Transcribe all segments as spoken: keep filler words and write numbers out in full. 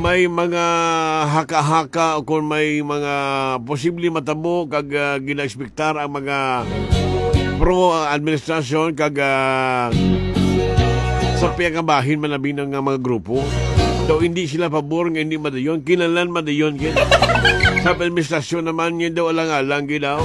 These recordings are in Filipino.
may mga haka-haka o kung may mga posible matabo kag uh, gina-expectar ang mga pro-administrasyon kag uh, sa piyakabahin manabi ng mga grupo. Daw hindi sila pabor nga hindi madayon. Kinalan madayon kin. Sa administrasyon naman yun daw alang-alang ginaw.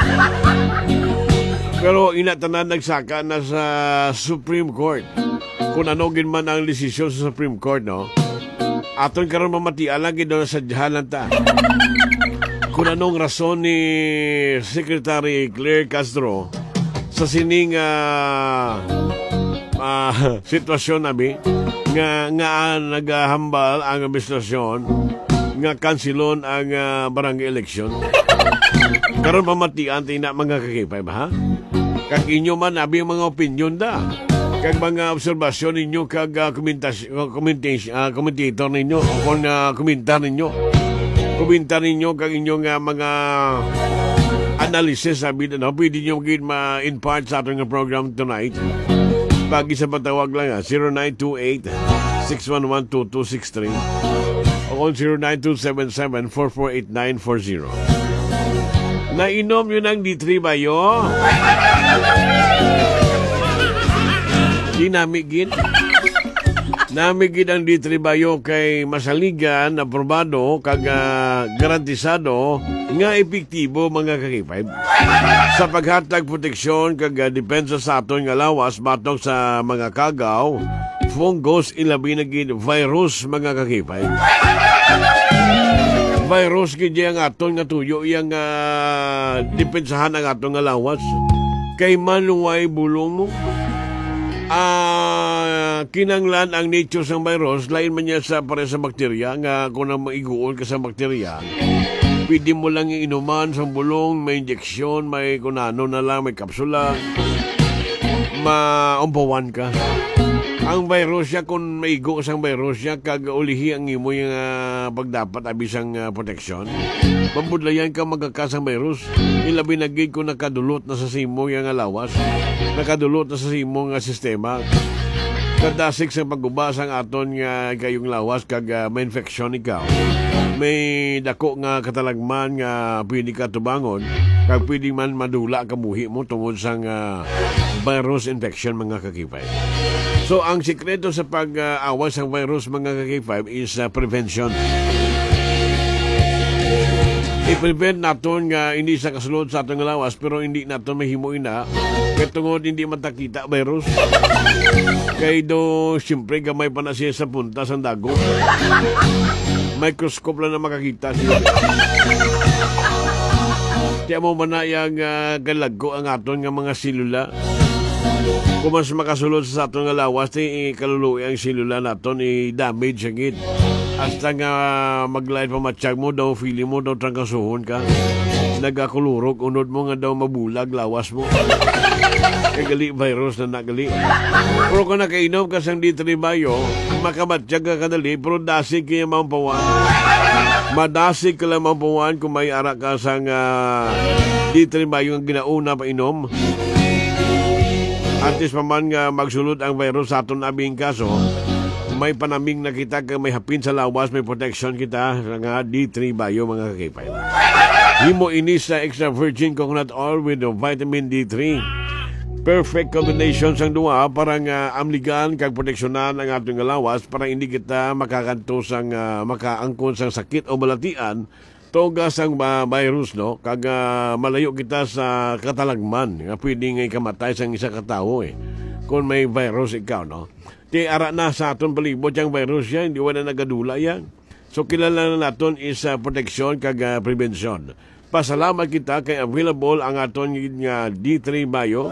Pero inatanan nagsaka na sa Supreme Court. Kung ano gin man ang desisyon sa Supreme Court, no? Aton karon mamatian lang gid sa sadyahan ta. Kung anong rason ni Secretary Claire Castro sa sining uh, uh, sitwasyon nabi nga nga naghahambal ang administrasyon nga kansilon ang uh, barangay election. Karon mamatian tina mga kakipay ba ha? Kag inyo man abi mga opinion da. Kag mga obserbasyon ninyo kag uh, komentasyon uh, commentator ninyo o kung uh, komentar ninyo komentar ninyo kag inyong uh, mga analysis sabi na no, pwede nyo maging ma-impart sa ating program tonight. Pagi sa patawag lang ha, zero nine two eight, six one one, two two six three o zero nine two seven seven, four four eight nine four zero. Nainom yun ang D three ba yo? Di namigin. Namigin ang D three bayo kay masaligan, aprobado, kag uh, garantisado nga epektibo mga kakipay sa paghatag proteksyon kag uh, depensa sa aton nga lawas batok sa mga kagaw, fungus, ilabi na gid virus mga kakipay. Virus gid ang aton nga tuyo yang uh, depensahan ang aton nga lawas. Kay manuway bulong mo Ah, uh, kinanglan ang nature ng virus, lain man niya sa pare sa bakterya nga kung na maiguon ka sa bakterya. Pwede mo lang inuman sa bulong, may injeksyon, may kunano na lang, may kapsula, maumbawan ka. Ang virus siya, kung maigo sa virus siya, kag ulihi ang imo yung uh, pagdapat abisang uh, proteksyon. Mabudlayan ka magkakasang virus. Ilabi na gid kung nakadulot na sa simo yung lawas. Nakadulot na sa simo nga sistema. Kadasik sa pagbubas ang aton nga kayong lawas kag uh, may infeksyon ikaw. May dako nga katalagman nga pwede ka tubangon kag pwede man madula kabuhi mo tungod sa uh, virus infection mga kakipay. So ang sikreto sa pag-awas uh, ng virus mga kakipay is uh, prevention. I-prevent naton nga hindi sa kasulod sa atong lawas pero hindi naton mahimuin na kaya tungod hindi matakita virus. Kaya do siyempre gamay pa na siya sa punta sa dago. Microscope lang na makakita siya. Kaya mo manayang uh, galago ang aton nga mga silula. Kung mas makasulod sa aton nga lawas, i kaluluwi ang silula naton, i-damage ang it. Hasta nga mag-light pa matsyag mo daw, feeling mo daw trangkasuhon ka. Nagakulurok, unod mo nga daw mabulag, lawas mo. Kagali virus na nagali. Pero kung nakainom ka sang D three bayo, makamatsyag ka kadali, pero dasig kaya mampawan. Madasig ka lang mampawan kung may arak ka sang uh, D three bayo ang ginauna pa inom. At least paman nga magsulod ang virus sa aton abing kaso, may panaming na kita kang may hapin sa lawas, may protection kita nga D three bayo mga kakipay. Himo inis sa extra virgin coconut oil with the vitamin D three. Perfect combination sang duha para nga amligan kag proteksyonan ang atong lawas para hindi kita makakanto sang uh, makaangkon sang sakit o balatian toga sang uh, virus no kag uh, malayo kita sa katalagman nga pwede nga ikamatay sang isa ka tawo eh kung may virus ikaw no. Ti ara na sa aton palibot yang virus yan, hindi wala nagadula yan. So kilala na naton is uh, protection kag uh, prevention. Pasalamat kita kay available ang aton nga D three bayo.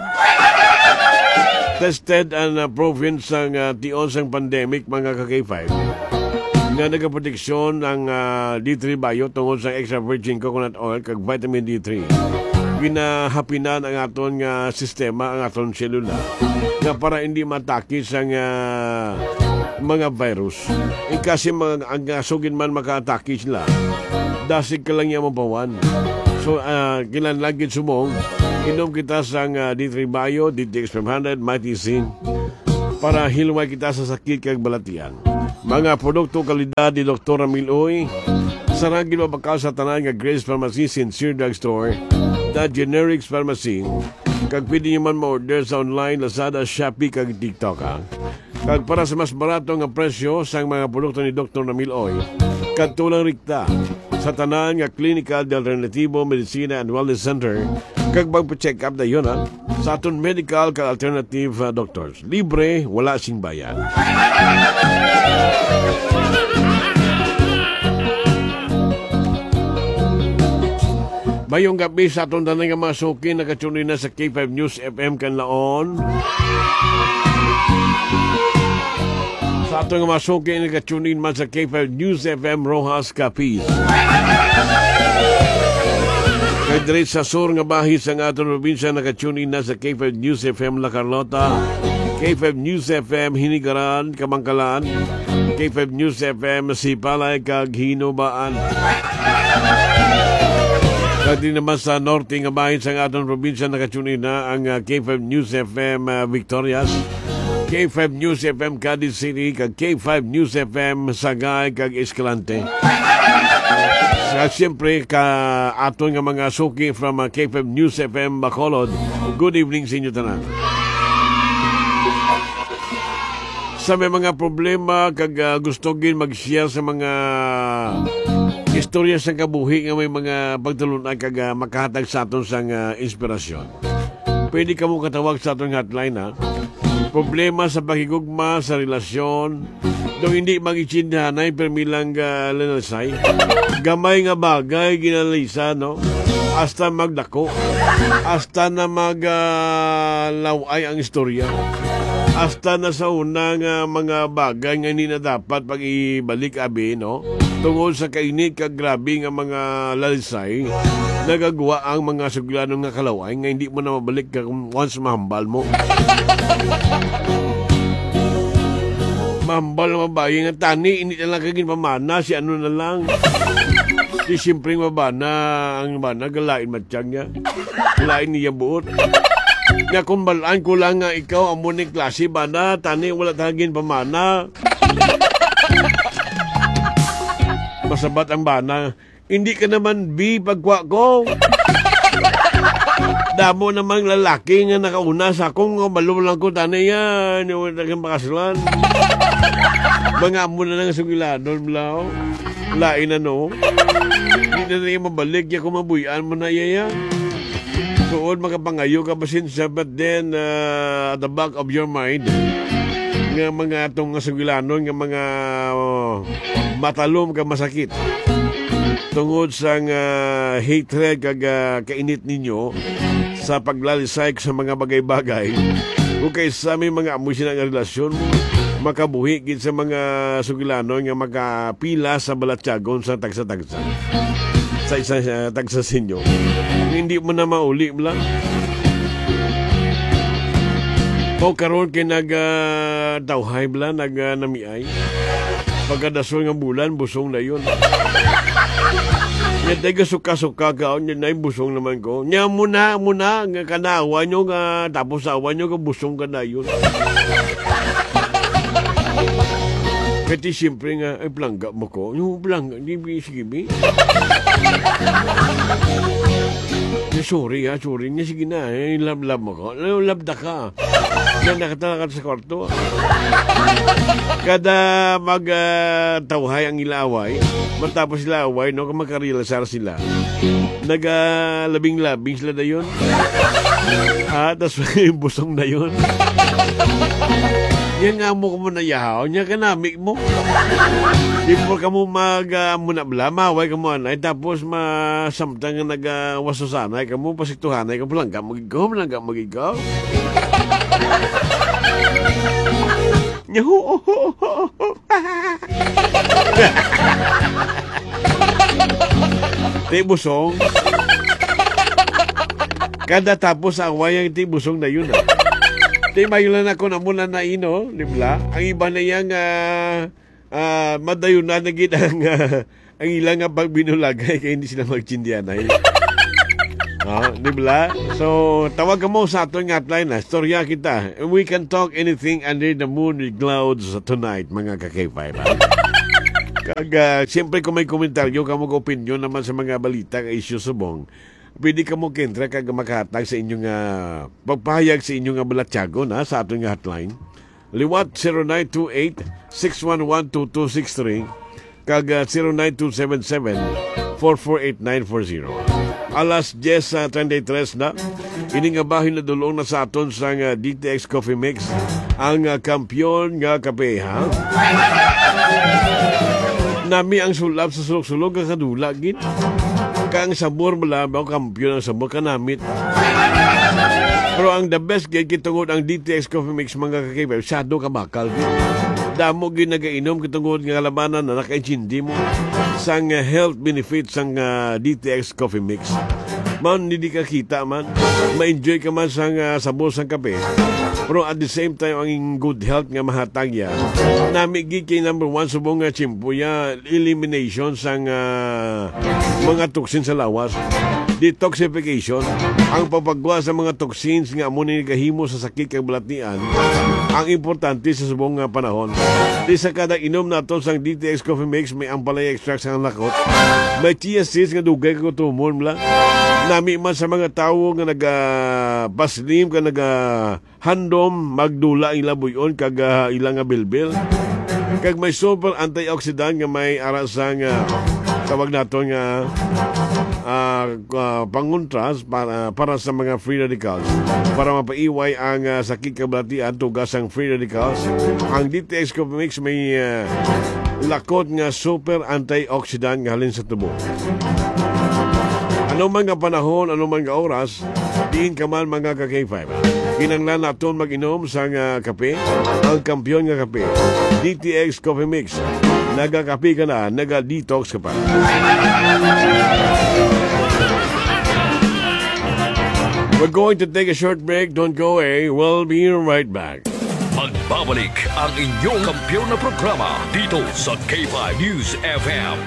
Tested and uh, proven sang uh, tion sang pandemic mga ka K five. Nga nagaproteksyon ang uh, D three bayo tungod sa extra virgin coconut oil kag vitamin D three. Ginahapinan ang aton nga sistema, ang aton selula nga para hindi matake sang uh, mga virus. E kasi mga ang sugin man maka-atake sila, dasig ka lang yung mabawan. So, uh, kinanlagin sumong, inom kita sang uh, D three bayo, D T X five hundred, Mighty Sin, para hilway kita sa sakit kag balatian. Mga produkto kalidad ni Doktor Miloy. Sarang ginabakaw sa tanan nga Grace Pharmacy, Sincere Drugstore, The Generics Pharmacy. Kag pwede nyo man ma-order sa online, Lazada, Shopee, kag TikTok. Ha? Kag para sa mas barato nga presyo sa mga produkto ni Doktor Miloy, kag tulang rikta sa tanan nga Clinical de Alternativo Medicina and Wellness Center, kag magpa-check up na yun ha, sa aton medical kag alternative uh, doctors. Libre, wala sing bayan. Mayong gabi sa aton tanan nga mga suki, nakatuloy na sa K five News F M Kanlaon. Sa aton nga mga suki, nakatuloy man sa K five News F M Rojas, Capiz. Kay direct sa sur nga bahis ang aton probinsya, nakatuloy na sa K five News F M La Carlota, K five News F M Hinigaran, Kamangkalan, K five News F M Sipalay, kag Hinubaan. Kadi naman sa norte nga bahin sa aton probinsya, nakatunin na ang uh, K five News F M uh, Victorias, K five News F M Cadiz City, kag K five News F M Sagay, kag Escalante. Sa siyempre ka aton nga mga suki from uh, K five News F M Bacolod, good evening sa inyo tanan. Sa may mga problema kag uh, gusto gin mag-share sa mga istorya sa kabuhi nga may mga pagtulunan kag uh, makahatag sa aton sang uh, inspirasyon. Pwede ka mo katawag sa aton hotline ha. Problema sa pakigugma sa relasyon, do hindi mag-itsindanay permilang uh, lanasay. Gamay nga bagay ginalisa no. Hasta magdako. Hasta na maglaway uh, ang istorya. Hasta na sa unang uh, mga bagay nga hindi na dapat pag-ibalik abi no. Tungod sa kainit kag grabe nga mga lalisay, nagagawa ang mga suglanong nga kalaway nga hindi mo na mabalik ka once mahambal mo. Mahambal na mabayi nga tani, hindi na lang kagin pamana, si ano na lang. Si simpleng mabana, ang mabana, galain matsyang niya. Galain niya buot. Nga kung balaan ko lang nga ikaw, ang muning klase bana, tani, wala tagin pamana. Masabat ang bana, hindi ka naman bi pagwa ko. Damo namang lalaki nga nakauna sa akong nga malulang ko tanay yan, yung nagang makasulan. Mga mo na lang sugiladon blao. Lain na no. Hindi na rin mabalik ya kung mabuyan mo na yaya. Suod makapangayo ka basin siya, but then uh, at the back of your mind, nga mga itong sugilanon, nga mga uh, matalom ka masakit tungod sa uh, hatred kag uh, kainit ninyo sa paglalisay sa mga bagay-bagay. Kung kaysa may mga amoy siya ng relasyon mo, makabuhi gid sa mga sugilanon nga makapila sa balatyagon sa tagsa-tagsa sa isang uh, tagsa sinyo. Hindi mo na mauli lang. O karon kay nag uh, tawhay bla nag uh, namiay. Pagkadasol nga bulan busong na yun. Nya taga suka-suka ka nya nay busong naman ko. Nya muna muna nga kanawa nyo nga tapos awa nyo nga busong ka na yun. Kati siyempre nga ay plangga mo ko. Yung plangga di bi sige bi. Sorry ha, sorry niya. Sige na, eh, love-love mo ko. Love da ka. Yan, nakatala ka sa kwarto. Kada mag-tawhay uh, ang ilaway, matapos sila away, no, kung magkarilasar sila, nag-labing-labing uh, sila na yun. Ha, tapos busong na yun. Yan nga mo ko mo na yahaw, niya kanamik mo. Di mo ka mo mag uh, muna bla, maway ka mo anay, tapos masamtang nga nag-wasosanay ka mo, pasiktuhanay ka mo lang ka magigaw, lang ka magigaw. Nyahu, oh, oh, oh, oh. Ti busong. Kada tapos ang wayang ti busong na yun. Ah. Ti mayulan ako na muna na ino, di ba? Ang iba na yang uh, uh, madayon na naging ang, uh, ang ilang nga pagbinulagay kaya hindi sila magtsindianay. Oh, di ba? So, tawag ka mo sa aton nga hotline na. Storya kita. We can talk anything under the moon with clouds tonight, mga ka-K five. Kag, uh, siyempre kung may komentaryo, kamo ko opinion naman sa mga balita, issue subong, pwede ka mo kentra kag makahatag sa inyong uh, pagpahayag sa inyong uh, balatyago na sa aton nga hotline. Liwat zero nine two eight, six one one, two two six three kag uh, zero nine two seven seven, four four eight nine four zero. Alas diyes treinta y tres na. Ini nga bahin na dulong na sa aton sa uh, D T X Coffee Mix ang uh, kampyon nga kape, ha? Nami ang sulab sa sulog-sulog ang kadula, git. Kang sabor malabaw, kampyon ang sabor kanamit. Pero ang the best gid kitungod ang D T X Coffee Mix mga kakibay, sado ka bakal. Damo ginagainom kitungod nga labanan na nakaintindi mo sang uh, health benefits sang uh, D T X Coffee Mix. Man, hindi ka kita man, ma-enjoy ka man sang uh, sabor sang kape. Pero at the same time, ang good health nga mahatag ya. Nami gid kay number one subong nga chimpo ya, elimination sang uh, mga toxin sa lawas. Detoxification, ang papagwa sa mga toxins nga amo ni kahimo sa sakit kag balatian, ang importante sa subong nga panahon. Di sa kada inom nato sang D T X Coffee Mix may ampalaya extract sang lakot, may chia seeds nga dugay kag tumon mla. Nami man sa mga tawo nga naga paslim ka naga handom magdula ang labuyon kag uh, ilang nga bilbil. Kag may super antioxidant nga may ara sang uh, tawag nato nga uh, uh, panguntras para, para sa mga free radicals, para mapaiway ang uh, sakit kabalatian tugas ang free radicals. Ang D T X Coffee Mix may uh, lakot nga super antioxidant nga halin sa tubo. Ano man nga panahon, ano man nga oras, diin ka man mga ka-K five. Kinanglan naton mag-inom sa nga kape, ang kampyon nga kape, D T X Coffee Mix. Nagakape ka na, naga-detox ka pa. We're going to take a short break. Don't go away. We'll be right back. Magbabalik ang inyong kampyon na programa dito sa K five News F M.